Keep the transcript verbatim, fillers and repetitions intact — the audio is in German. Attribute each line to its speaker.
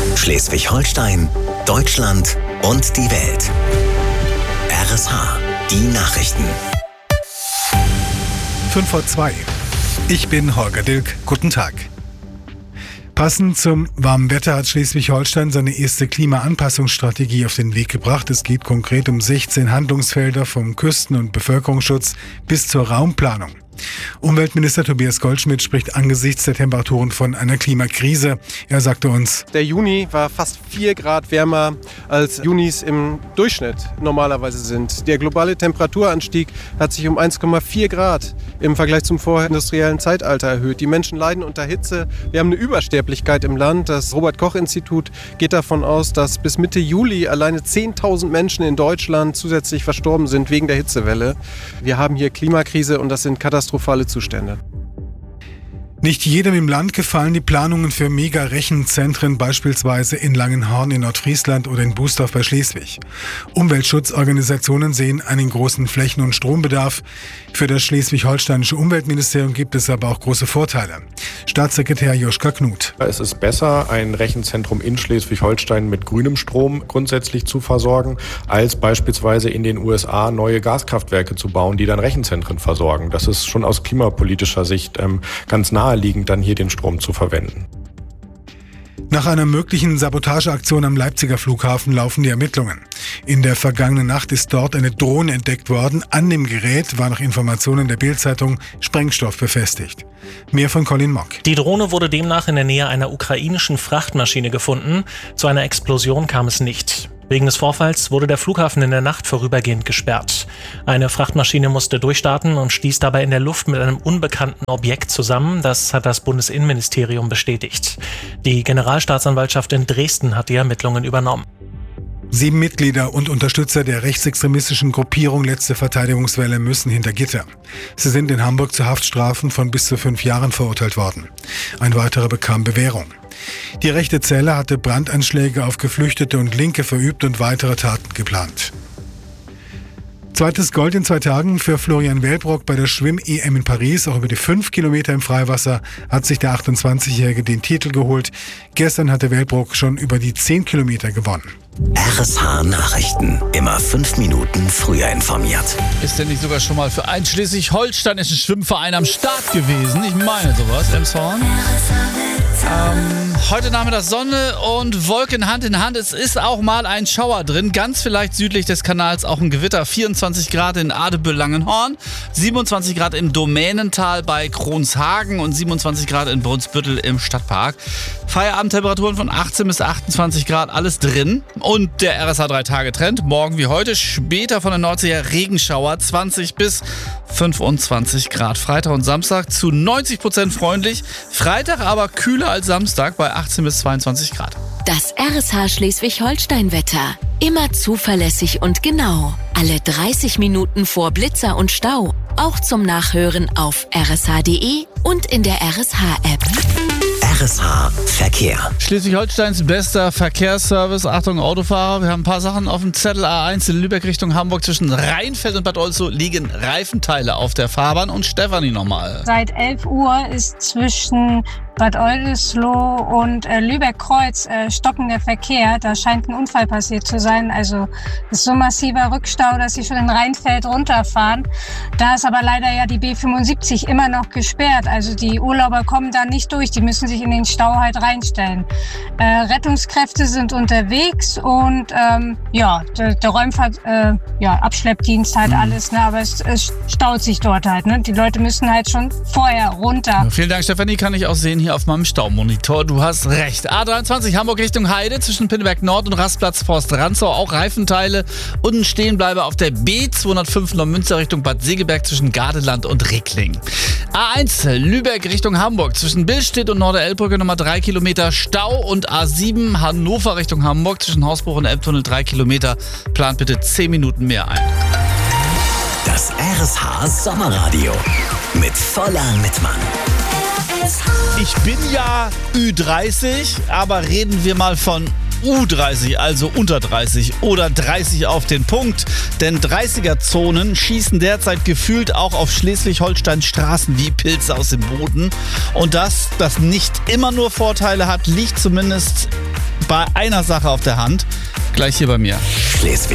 Speaker 1: Schleswig-Holstein, Deutschland und die Welt. R S H, die Nachrichten.
Speaker 2: fünf vor zwei. Ich bin Holger Dilk. Guten Tag. Passend zum warmen Wetter hat Schleswig-Holstein seine erste Klimaanpassungsstrategie auf den Weg gebracht. Es geht konkret um sechzehn Handlungsfelder vom Küsten- und Bevölkerungsschutz bis zur Raumplanung. Umweltminister Tobias Goldschmidt spricht angesichts der Temperaturen von einer Klimakrise. Er sagte uns:
Speaker 3: Der Juni war fast vier Grad wärmer als Junis im Durchschnitt normalerweise sind. Der globale Temperaturanstieg hat sich um eins Komma vier Grad im Vergleich zum vorindustriellen Zeitalter erhöht. Die Menschen leiden unter Hitze. Wir haben eine Übersterblichkeit im Land. Das Robert-Koch-Institut geht davon aus, dass bis Mitte Juli alleine zehntausend Menschen in Deutschland zusätzlich verstorben sind wegen der Hitzewelle. Wir haben hier Klimakrise und das sind katastrophale Zustände.
Speaker 2: Nicht jedem im Land gefallen die Planungen für Mega-Rechenzentren, beispielsweise in Langenhorn in Nordfriesland oder in Bußdorf bei Schleswig. Umweltschutzorganisationen sehen einen großen Flächen- und Strombedarf. Für das schleswig-holsteinische Umweltministerium gibt es aber auch große Vorteile. Staatssekretär Joschka Knut.
Speaker 4: Es ist besser, ein Rechenzentrum in Schleswig-Holstein mit grünem Strom grundsätzlich zu versorgen, als beispielsweise in den U S A neue Gaskraftwerke zu bauen, die dann Rechenzentren versorgen. Das ist schon aus klimapolitischer Sicht ähm, ganz naheliegend, dann hier den Strom zu verwenden.
Speaker 2: Nach einer möglichen Sabotageaktion am Leipziger Flughafen laufen die Ermittlungen. In der vergangenen Nacht ist dort eine Drohne entdeckt worden. An dem Gerät war nach Informationen der Bild-Zeitung Sprengstoff befestigt. Mehr von Colin Mock.
Speaker 5: Die Drohne wurde demnach in der Nähe einer ukrainischen Frachtmaschine gefunden. Zu einer Explosion kam es nicht. Wegen des Vorfalls wurde der Flughafen in der Nacht vorübergehend gesperrt. Eine Frachtmaschine musste durchstarten und stieß dabei in der Luft mit einem unbekannten Objekt zusammen. Das hat das Bundesinnenministerium bestätigt. Die Generalstaatsanwaltschaft in Dresden hat die Ermittlungen übernommen.
Speaker 2: Sieben Mitglieder und Unterstützer der rechtsextremistischen Gruppierung Letzte Verteidigungswelle müssen hinter Gitter. Sie sind in Hamburg zu Haftstrafen von bis zu fünf Jahren verurteilt worden. Ein weiterer bekam Bewährung. Die rechte Zelle hatte Brandanschläge auf Geflüchtete und Linke verübt und weitere Taten geplant. Zweites Gold in zwei Tagen für Florian Wellbrock bei der Schwimm-E M in Paris. Auch über die fünf Kilometer im Freiwasser hat sich der achtundzwanzigjährige den Titel geholt. Gestern hatte Wellbrock schon über die zehn Kilometer gewonnen.
Speaker 1: R S H Nachrichten. Immer fünf Minuten früher informiert.
Speaker 6: Ist denn nicht sogar schon mal für einen schleswig-holsteinischen Schwimmverein am Start gewesen? Ich meine sowas, Emshorn. Ähm, heute Nachmittag Sonne und Wolken Hand in Hand. Es ist auch mal ein Schauer drin. Ganz vielleicht südlich des Kanals auch ein Gewitter. vierundzwanzig Grad in Adebüll-Langenhorn, siebenundzwanzig Grad im Domänental bei Kronshagen und siebenundzwanzig Grad in Brunsbüttel im Stadtpark. Feierabendtemperaturen von achtzehn bis achtundzwanzig Grad, alles drin. Und der R S H drei Tage Trend. Morgen wie heute, später von der Nordsee her Regenschauer, zwanzig bis fünfundzwanzig Grad. Freitag und Samstag zu neunzig Prozent freundlich. Freitag aber kühler als Samstag bei achtzehn bis zweiundzwanzig Grad.
Speaker 7: Das R S H Schleswig-Holstein-Wetter. Immer zuverlässig und genau. Alle dreißig Minuten vor Blitzer und Stau. Auch zum Nachhören auf r s h punkt d e und in der R S H-App.
Speaker 1: R S H Verkehr.
Speaker 6: Schleswig-Holsteins bester Verkehrsservice. Achtung, Autofahrer, wir haben ein paar Sachen auf dem Zettel. A eins in Lübeck Richtung Hamburg zwischen Rheinfeld und Bad Oldesloe liegen Reifenteile auf der Fahrbahn. Und Stefanie nochmal.
Speaker 8: Seit elf Uhr ist zwischen Bad Oldesloe und äh, Lübeck-Kreuz äh, stockender Verkehr. Da scheint ein Unfall passiert zu sein. Also es ist so massiver Rückstau, dass sie schon in Rheinfeld runterfahren. Da ist aber leider ja die B fünfundsiebzig immer noch gesperrt. Also die Urlauber kommen da nicht durch. Die müssen sich in den Stau halt reinstellen. Äh, Rettungskräfte sind unterwegs und ähm, ja, der, der Räumfahrt, äh, ja, Abschleppdienst halt alles. Ne? Aber es, es staut sich dort halt. Ne? Die Leute müssen halt schon vorher runter.
Speaker 6: Ja, vielen Dank, Stefanie. Kann ich auch sehen hier auf meinem Staumonitor. Du hast recht. A dreiundzwanzig Hamburg Richtung Heide zwischen Pinneberg Nord und Rastplatz Forst Rantzau. Auch Reifenteile und ein Stehenbleiber auf der B zweihundertfünf Neumünster Richtung Bad Segeberg zwischen Gardeland und Reckling. A eins Lübeck Richtung Hamburg zwischen Billstedt und Norderelbbrücke nochmal drei Kilometer Stau und A sieben Hannover Richtung Hamburg zwischen Hausbruch und Elbtunnel drei Kilometer. Plant bitte zehn Minuten mehr ein.
Speaker 1: Das R S H Sommerradio mit Voller Mittmann.
Speaker 6: Ich bin ja Ü dreißig, aber reden wir mal von U dreißig, also unter dreißig oder dreißig auf den Punkt. Denn dreißiger-Zonen schießen derzeit gefühlt auch auf Schleswig-Holsteins Straßen wie Pilze aus dem Boden. Und dass das nicht immer nur Vorteile hat, liegt zumindest bei einer Sache auf der Hand. Gleich hier bei mir.
Speaker 1: Schleswig